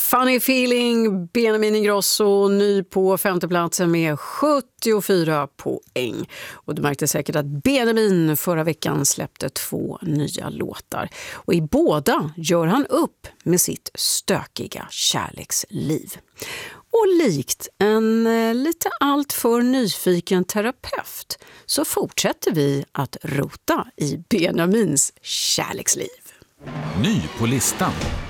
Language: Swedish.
Funny Feeling, Benjamin Ingrosso, ny på 5:e platsen med 74 poäng. Och du märkte säkert att Benjamin förra veckan släppte 2 nya låtar. Och i båda gör han upp med sitt stökiga kärleksliv. Och likt en lite allt för nyfiken terapeut så fortsätter vi att rota i Benjamins kärleksliv. Ny på listan.